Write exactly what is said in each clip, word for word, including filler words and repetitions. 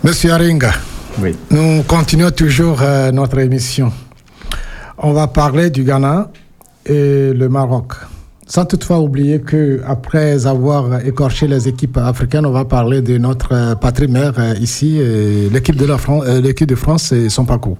Monsieur Aringa, oui. Nous continuons toujours euh, notre émission. On va parler du Ghana et le Maroc. Sans toutefois oublier qu'après avoir écorché les équipes africaines, on va parler de notre euh, patrie mère euh, ici, euh, l'équipe, de la Fran- euh, l'équipe de France et son parcours.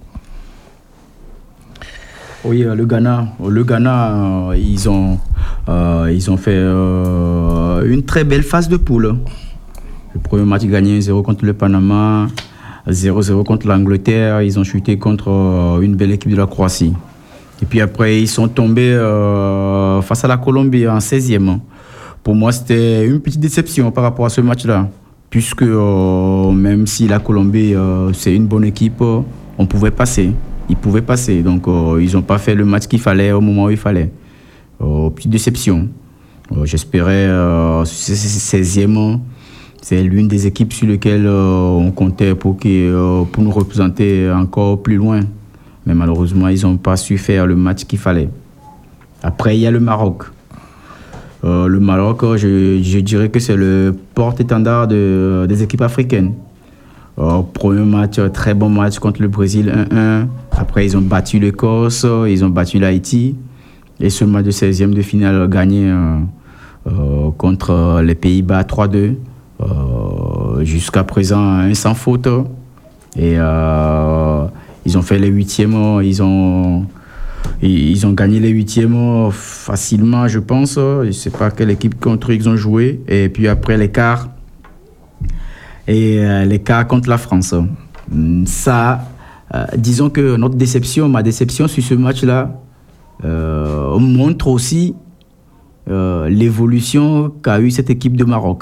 Oui, euh, le Ghana, le Ghana euh, ils, ont, euh, ils ont fait euh, une très belle phase de poule. Le premier match gagné un zéro contre le Panama, zéro zéro contre l'Angleterre. Ils ont chuté contre euh, une belle équipe de la Croatie. Et puis après, ils sont tombés euh, face à la Colombie en seizième. Pour moi, c'était une petite déception par rapport à ce match-là. Puisque euh, même si la Colombie, euh, c'est une bonne équipe, on pouvait passer. Ils pouvaient passer. Donc, euh, ils n'ont pas fait le match qu'il fallait au moment où il fallait. Euh, petite déception. Euh, j'espérais, euh, seizième, c'est l'une des équipes sur lesquelles euh, on comptait pour, euh, pour nous représenter encore plus loin. Mais malheureusement, ils n'ont pas su faire le match qu'il fallait. Après, il y a le Maroc. Euh, le Maroc, je, je dirais que c'est le porte-étendard de, des équipes africaines. Euh, premier match, très bon match contre le Brésil, un un. Après, ils ont battu l'Écosse, ils ont battu l'Haïti. Et ce match de seizième de finale gagné euh, euh, contre les Pays-Bas trois deux. Euh, jusqu'à présent, un sans faute. Et euh, ils ont fait les huitièmes, ils ont, ils ont gagné les huitièmes facilement, je pense. Je ne sais pas quelle équipe contre ils ont joué. Et puis après, les quarts. Et euh, les quarts contre la France. Ça, euh, disons que notre déception, ma déception sur ce match-là, euh, montre aussi euh, l'évolution qu'a eu cette équipe de Maroc.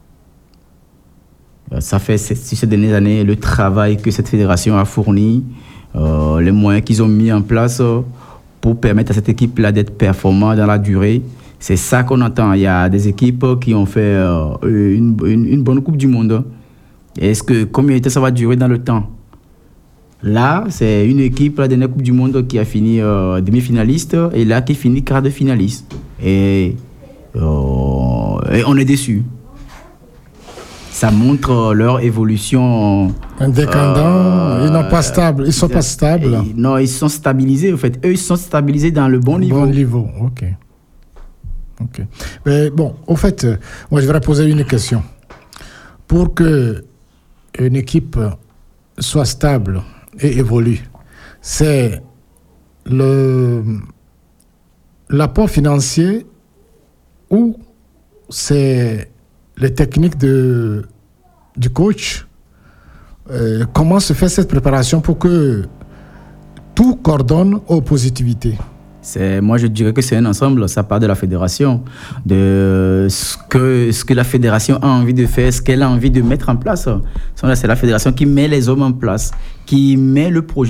Ça fait, sur ces dernières années, le travail que cette fédération a fourni, euh, les moyens qu'ils ont mis en place pour permettre à cette équipe-là d'être performante dans la durée. C'est ça qu'on entend. Il y a des équipes qui ont fait euh, une, une, une bonne Coupe du Monde. Est-ce que combien de temps ça va durer dans le temps? Là, c'est une équipe, la dernière Coupe du Monde, qui a fini euh, demi-finaliste et là qui finit quart de finaliste. Et, euh, et on est déçus. Ça montre leur évolution. Indépendants, euh, ils n'ont pas stable, ils sont pas stables. Et, non, ils sont stabilisés. En fait, eux, ils sont stabilisés dans le bon niveau. Bon niveau, ok. Ok. Mais bon, au fait, moi, je voudrais poser une question. Pour que une équipe soit stable et évolue, c'est le l'apport financier ou c'est les techniques de, du coach? Euh, comment se fait cette préparation pour que tout coordonne aux positivités? C'est, moi, je dirais que c'est un ensemble. Ça part de la fédération, de ce que, ce que la fédération a envie de faire, ce qu'elle a envie de mettre en place. C'est la fédération qui met les hommes en place, qui met le projet.